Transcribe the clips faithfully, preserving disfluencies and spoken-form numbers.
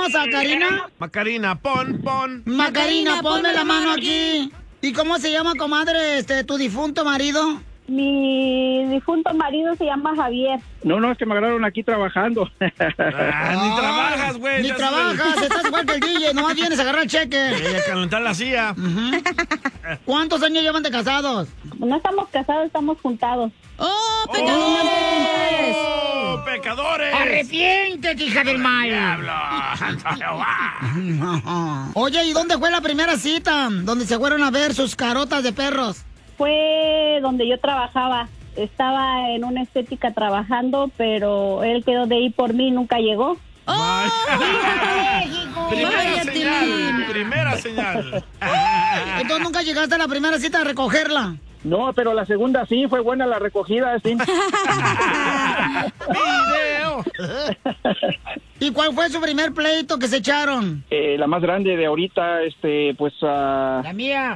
tenemos a Karina. Macarena, pon, pon. Macarena, ponme la mano aquí. ¿Y cómo se llama, comadre, este, tu difunto marido? Mi difunto marido se llama Javier. No, no, es que me agarraron aquí trabajando. Ah, ni trabajas, güey. Ni ya trabajas, sabes. estás igual que el D J, nomás vienes a agarrar el cheque. Y a calentar la silla. Uh-huh. ¿Cuántos años llevan de casados? No estamos casados, estamos juntados. ¡Oh, pecadores! ¡Oh, pecadores! ¡Arrepiéntete, hija del mal! ¡Diablo! Oye, ¿y dónde fue la primera cita? ¿Donde se fueron a ver sus carotas de perros? Fue donde yo trabajaba. Estaba en una estética trabajando, pero él quedó de ir por mí y nunca llegó. ¡Oh! Primera Vaya, señal, Tilín. primera señal. Entonces nunca llegaste a la primera cita a recogerla. No, pero la segunda sí, fue buena la recogida, sí. ¡Video! ¿Y cuál fue su primer pleito que se echaron? Eh, la más grande de ahorita, este, pues... Uh... La mía.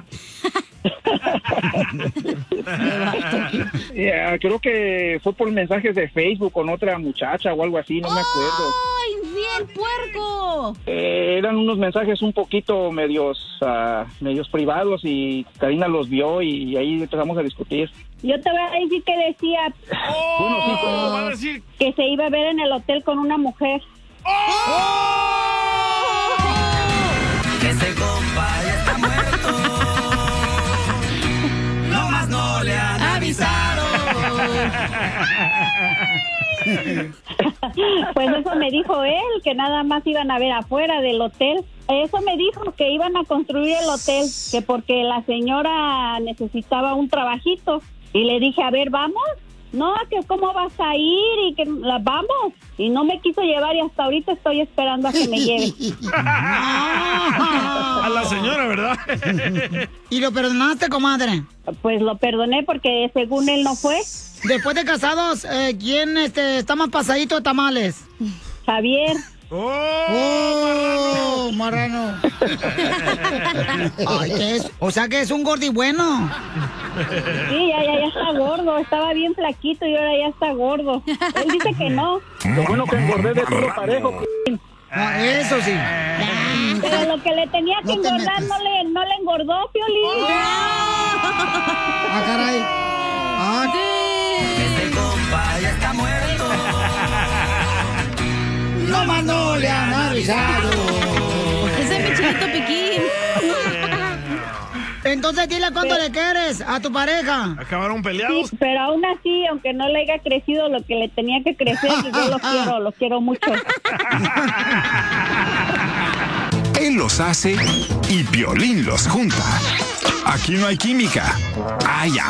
Yeah, creo que fue por mensajes de Facebook con otra muchacha o algo así, no me acuerdo. ¡Ay, bien puerco! Eh, eran unos mensajes un poquito medios, uh, medios privados y Karina los vio y, y ahí empezamos a discutir. Yo te voy a decir que decía ¡Oh! Bueno, sí, ¿Cómo va a decir? que se iba a ver en el hotel con una mujer. Que ese compa ya está muerto. No más no le han avisado. Pues eso me dijo él, que nada más iban a ver afuera del hotel. Eso me dijo, que iban a construir el hotel, que porque la señora necesitaba un trabajito. Y le dije, a ver, ¿vamos? No, que cómo vas a ir y que la vamos. Y no me quiso llevar y hasta ahorita estoy esperando a que me lleve. A la señora, ¿verdad? ¿Y lo perdonaste, comadre? Pues lo perdoné porque según él no fue. Después de casados, eh, ¿quién este, está más pasadito de tamales? Javier. ¡Oh, marrano! Ay, ¿qué es? O sea que es un gordi bueno. Sí, ya, ya, ya está gordo. Estaba bien flaquito y ahora ya está gordo. Él dice que no. Lo bueno que engordé de tiro parejo. Ah, eso sí. Pero lo que le tenía que No te engordar metas. no le, no le engordó, Piolín. Ah, caray. Ah, Ese compa ya está muerto. no más no le han avisado. Ese es mi chiquito piquín. Entonces dile cuánto le quieres a tu pareja. ¿Acabaron Sí, peleados? pero aún así, aunque no le haya crecido lo que le tenía que crecer, pues yo lo quiero, lo quiero mucho. Él los hace y Piolín los junta. Aquí no hay química, hay